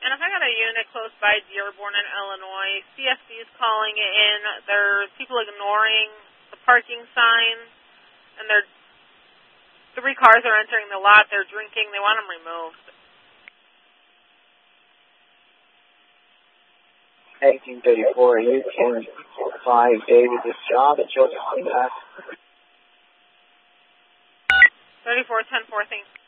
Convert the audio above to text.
And if I got a unit close by Dearborn in Illinois, CFD is calling it in. There's people ignoring the parking signs, and 3 cars are entering the lot. They're drinking. They want them removed. 1834, you can find David this job at Joseph. 3410-4, thanks.